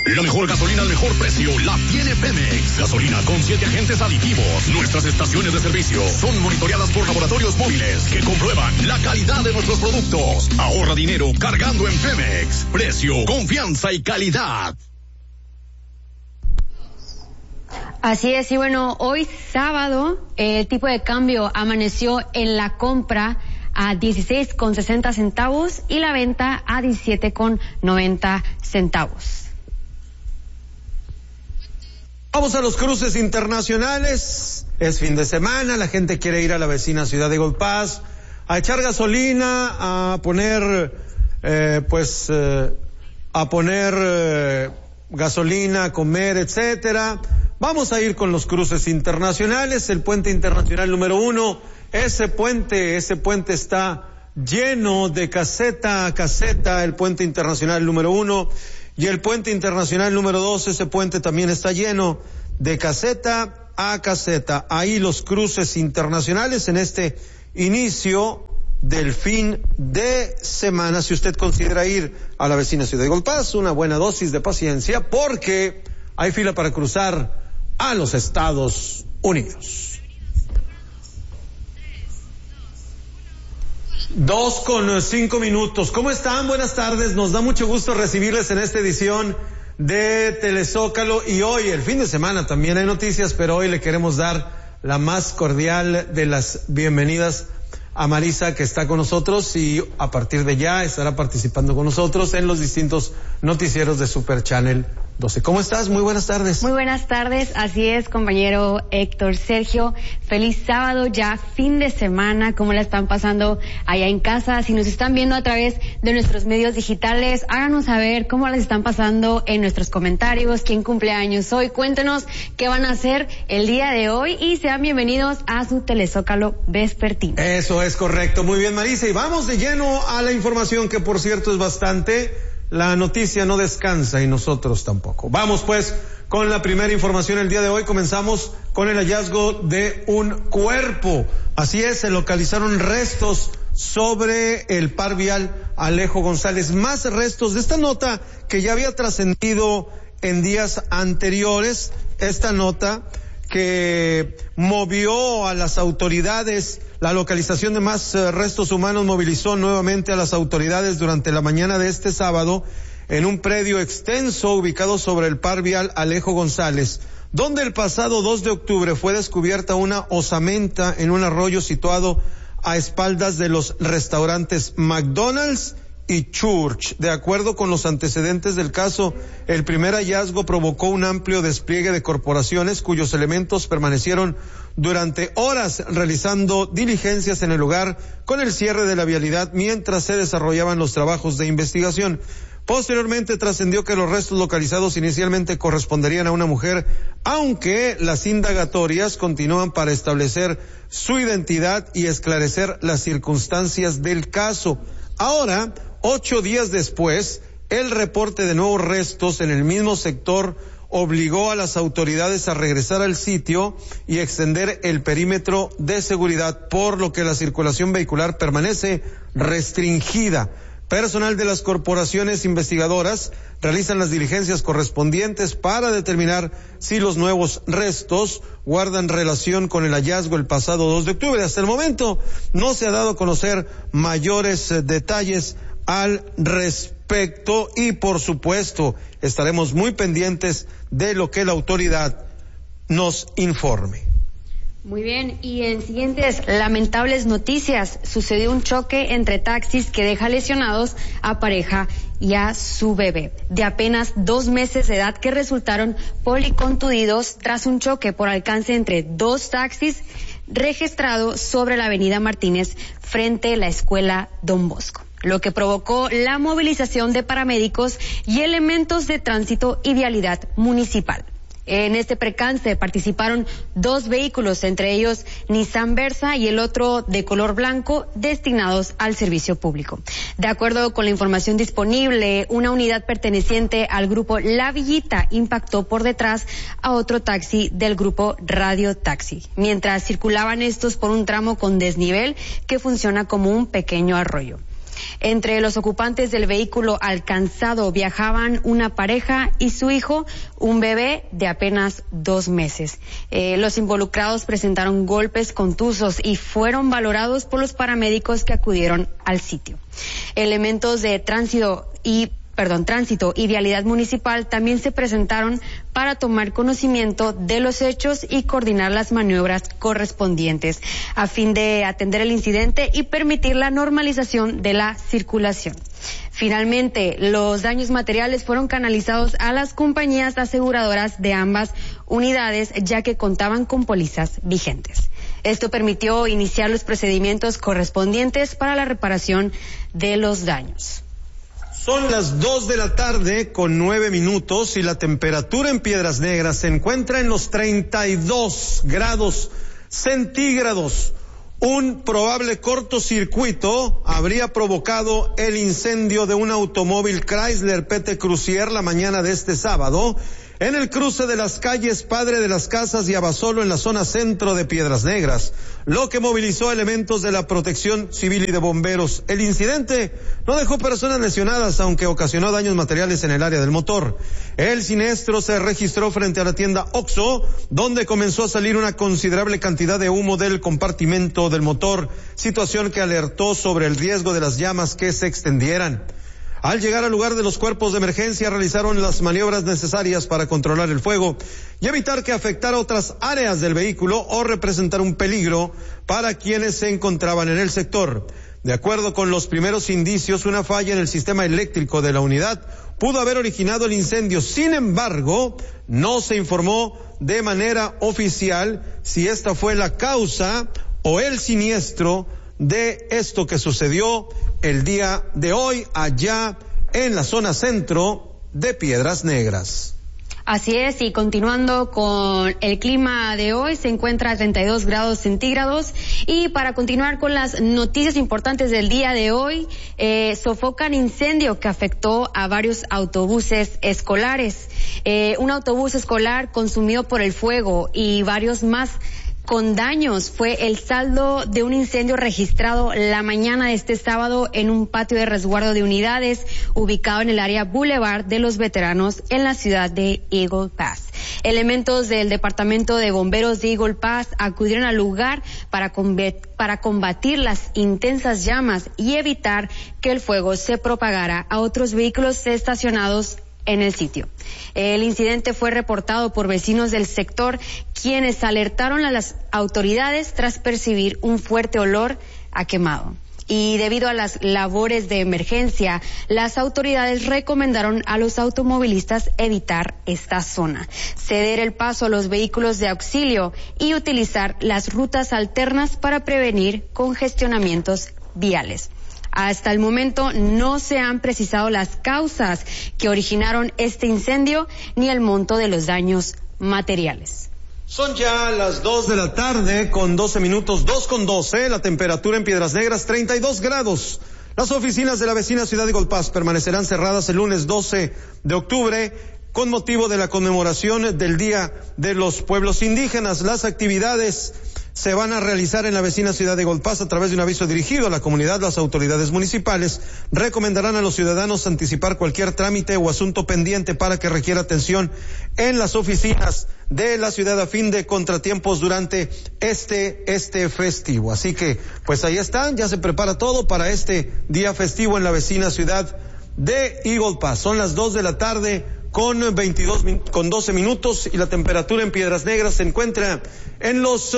La mejor gasolina al mejor precio la tiene Pemex. Gasolina con 7 agentes aditivos. Nuestras estaciones de servicio son monitoreadas por laboratorios móviles que comprueban la calidad de nuestros productos. Ahorra dinero cargando en Pemex. Precio, confianza y calidad. Así es, y bueno, hoy sábado el tipo de cambio amaneció en la compra a 16,60 centavos y la venta a 17,90 centavos. Vamos a los cruces internacionales. Es fin de semana, la gente quiere ir a la vecina ciudad de Gold Pass a echar gasolina, a poner gasolina, a comer, etcétera. Vamos a ir con los cruces internacionales. El puente internacional número 1, ese puente está lleno de caseta a caseta, el puente internacional número 1, y el puente internacional número 2, ese puente también está lleno de caseta a caseta. Ahí los cruces internacionales en este inicio del fin de semana. Si usted considera ir a la vecina ciudad de Gold Pass, una buena dosis de paciencia, porque hay fila para cruzar a los Estados Unidos. 2:05. ¿Cómo están? Buenas tardes. Nos da mucho gusto recibirles en esta edición de Telezócalo. Y hoy, el fin de semana, también hay noticias, pero hoy le queremos dar la más cordial de las bienvenidas a Marisa, que está con nosotros y a partir de ya estará participando con nosotros en los distintos noticieros de Super Channel 12. ¿Cómo estás? Muy buenas tardes. Muy buenas tardes, así es, compañero Héctor Sergio. Feliz sábado, ya fin de semana. ¿Cómo la están pasando allá en casa? Si nos están viendo a través de nuestros medios digitales, háganos saber cómo las están pasando en nuestros comentarios. ¿Quién cumple años hoy? Cuéntenos qué van a hacer el día de hoy y sean bienvenidos a su Telezócalo vespertino. Eso es correcto. Muy bien, Marisa. Y vamos de lleno a la información, que por cierto es bastante. La noticia no descansa y nosotros tampoco. Vamos pues con la primera información el día de hoy. Comenzamos con el hallazgo de un cuerpo. Así es, se localizaron restos sobre el par vial Alejo González. Más restos de esta nota que ya había trascendido en días anteriores. Esta nota que movió a las autoridades. La localización de más restos humanos movilizó nuevamente a las autoridades durante la mañana de este sábado en un predio extenso ubicado sobre el par vial Alejo González, donde el pasado 2 de octubre fue descubierta una osamenta en un arroyo situado a espaldas de los restaurantes McDonald's y Church. De acuerdo con los antecedentes del caso, el primer hallazgo provocó un amplio despliegue de corporaciones cuyos elementos permanecieron durante horas realizando diligencias en el lugar con el cierre de la vialidad mientras se desarrollaban los trabajos de investigación. Posteriormente trascendió que los restos localizados inicialmente corresponderían a una mujer, aunque las indagatorias continúan para establecer su identidad y esclarecer las circunstancias del caso. Ahora, 8 días después, el reporte de nuevos restos en el mismo sector obligó a las autoridades a regresar al sitio y extender el perímetro de seguridad, por lo que la circulación vehicular permanece restringida. Personal de las corporaciones investigadoras realizan las diligencias correspondientes para determinar si los nuevos restos guardan relación con el hallazgo el pasado 2 de octubre. Hasta el momento no se ha dado a conocer mayores detalles al respecto y, por supuesto, estaremos muy pendientes de lo que la autoridad nos informe. Muy bien, y en siguientes lamentables noticias, sucedió un choque entre taxis que deja lesionados a pareja y a su bebé de apenas 2 meses de edad, que resultaron policontudidos tras un choque por alcance entre 2 taxis registrado sobre la avenida Martínez frente a la escuela Don Bosco, lo que provocó la movilización de paramédicos y elementos de tránsito y vialidad municipal. En este percance participaron 2 vehículos, entre ellos Nissan Versa y el otro de color blanco, destinados al servicio público. De acuerdo con la información disponible, una unidad perteneciente al grupo La Villita impactó por detrás a otro taxi del grupo Radio Taxi, mientras circulaban estos por un tramo con desnivel que funciona como un pequeño arroyo. Entre los ocupantes del vehículo alcanzado viajaban una pareja y su hijo, un bebé de apenas 2 meses. Los involucrados presentaron golpes contusos y fueron valorados por los paramédicos que acudieron al sitio. Elementos de tránsito y vialidad municipal también se presentaron para tomar conocimiento de los hechos y coordinar las maniobras correspondientes a fin de atender el incidente y permitir la normalización de la circulación. Finalmente, los daños materiales fueron canalizados a las compañías aseguradoras de ambas unidades, ya que contaban con pólizas vigentes. Esto permitió iniciar los procedimientos correspondientes para la reparación de los daños. Son las 2 de la tarde con 9 minutos y la temperatura en Piedras Negras se encuentra en los 32 grados centígrados. Un probable cortocircuito habría provocado el incendio de un automóvil Chrysler PT Crucier la mañana de este sábado en el cruce de las calles Padre de las Casas y Abasolo en la zona centro de Piedras Negras, lo que movilizó elementos de la Protección Civil y de bomberos. El incidente no dejó personas lesionadas, aunque ocasionó daños materiales en el área del motor. El siniestro se registró frente a la tienda Oxxo, donde comenzó a salir una considerable cantidad de humo del compartimento del motor, situación que alertó sobre el riesgo de las llamas que se extendieran. Al llegar al lugar de los cuerpos de emergencia realizaron las maniobras necesarias para controlar el fuego y evitar que afectara otras áreas del vehículo o representar un peligro para quienes se encontraban en el sector. De acuerdo con los primeros indicios, una falla en el sistema eléctrico de la unidad pudo haber originado el incendio. Sin embargo, no se informó de manera oficial si esta fue la causa o el siniestro de esto que sucedió el día de hoy allá en la zona centro de Piedras Negras. Así es, y continuando con el clima de hoy, se encuentra a 32 grados centígrados. Y para continuar con las noticias importantes del día de hoy, sofocan incendio que afectó a varios autobuses escolares. Un autobús escolar consumido por el fuego y varios más con daños fue el saldo de un incendio registrado la mañana de este sábado en un patio de resguardo de unidades ubicado en el área Boulevard de los Veteranos en la ciudad de Eagle Pass. Elementos del Departamento de Bomberos de Eagle Pass acudieron al lugar para combatir las intensas llamas y evitar que el fuego se propagara a otros vehículos estacionados en el sitio. El incidente fue reportado por vecinos del sector, quienes alertaron a las autoridades tras percibir un fuerte olor a quemado. Y debido a las labores de emergencia, las autoridades recomendaron a los automovilistas evitar esta zona, ceder el paso a los vehículos de auxilio y utilizar las rutas alternas para prevenir congestionamientos viales. Hasta el momento no se han precisado las causas que originaron este incendio ni el monto de los daños materiales. Son ya las 2 de la tarde con 12 minutos, 2:12, la temperatura en Piedras Negras 32 grados. Las oficinas de la vecina ciudad de Eagle Pass permanecerán cerradas el lunes 12 de octubre con motivo de la conmemoración del Día de los Pueblos Indígenas. Las actividades se van a realizar en la vecina ciudad de Eagle Pass a través de un aviso dirigido a la comunidad. Las autoridades municipales recomendarán a los ciudadanos anticipar cualquier trámite o asunto pendiente para que requiera atención en las oficinas de la ciudad a fin de contratiempos durante este festivo. Así que, pues ahí están, ya se prepara todo para este día festivo en la vecina ciudad de Eagle Pass. Son las 2 de la tarde con 12 minutos y la temperatura en Piedras Negras se encuentra en los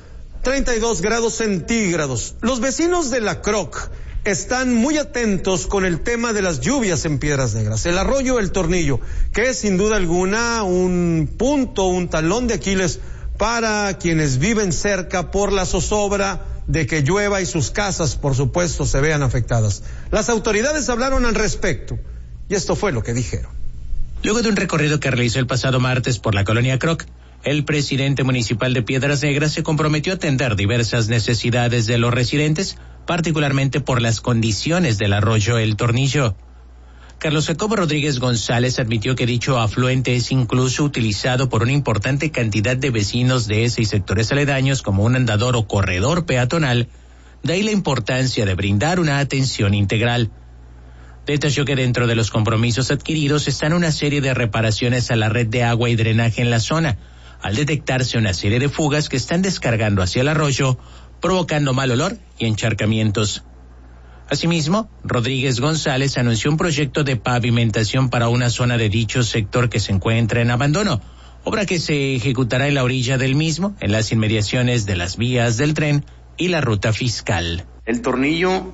32 grados centígrados. Los vecinos de La Croc están muy atentos con el tema de las lluvias en Piedras Negras. El arroyo El Tornillo, que es sin duda alguna un punto, un talón de Aquiles para quienes viven cerca por la zozobra de que llueva y sus casas, por supuesto, se vean afectadas. Las autoridades hablaron al respecto y esto fue lo que dijeron. Luego de un recorrido que realizó el pasado martes por la colonia Croc, el presidente municipal de Piedras Negras se comprometió a atender diversas necesidades de los residentes, particularmente por las condiciones del arroyo El Tornillo. Carlos Jacobo Rodríguez González admitió que dicho afluente es incluso utilizado por una importante cantidad de vecinos de ese y sectores aledaños como un andador o corredor peatonal, De ahí la importancia de brindar una atención integral. Detalló que dentro de los compromisos adquiridos están una serie de reparaciones a la red de agua y drenaje en la zona, al detectarse una serie de fugas que están descargando hacia el arroyo, provocando mal olor y encharcamientos. Asimismo, Rodríguez González anunció un proyecto de pavimentación para una zona de dicho sector que se encuentra en abandono, obra que se ejecutará en la orilla del mismo, en las inmediaciones de las vías del tren y la ruta fiscal. El tornillo,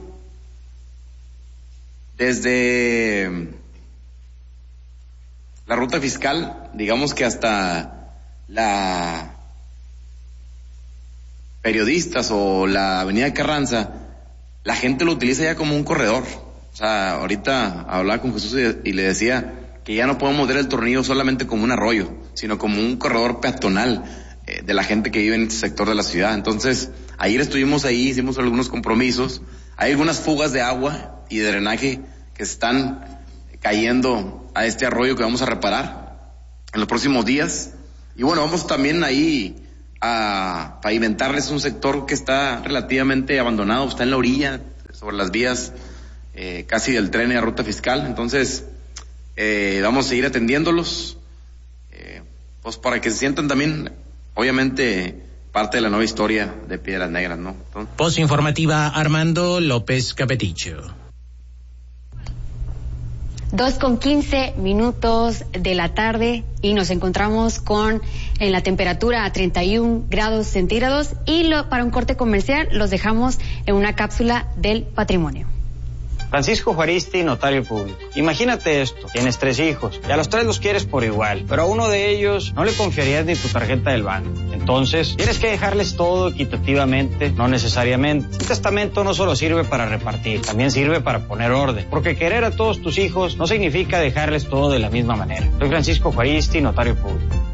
desde la ruta fiscal, digamos que hasta la Periodistas o la avenida Carranza, la gente lo utiliza ya como un corredor. O sea, ahorita hablaba con Jesús y le decía que ya no podemos ver el tornillo solamente como un arroyo, sino como un corredor peatonal de la gente que vive en este sector de la ciudad. Entonces, ayer estuvimos ahí, hicimos algunos compromisos. Hay algunas fugas de agua y de drenaje que se están cayendo a este arroyo que vamos a reparar en los próximos días. Y bueno, vamos también ahí a pavimentarles un sector que está relativamente abandonado, está en la orilla, sobre las vías casi del tren y la ruta fiscal. Entonces, vamos a seguir atendiéndolos, pues para que se sientan también, obviamente, parte de la nueva historia de Piedras Negras, ¿no? Post informativa, Armando López Capeticho. 2:15 de la tarde y nos encontramos en la temperatura a 31 grados centígrados y para un corte comercial los dejamos en una cápsula del patrimonio. Francisco Juaristi, notario público. Imagínate esto, tienes 3 hijos y a los 3 los quieres por igual, pero a uno de ellos no le confiarías ni tu tarjeta del banco. Entonces, tienes que dejarles todo equitativamente, no necesariamente. Un testamento no solo sirve para repartir, también sirve para poner orden, porque querer a todos tus hijos no significa dejarles todo de la misma manera. Soy Francisco Juaristi, notario público.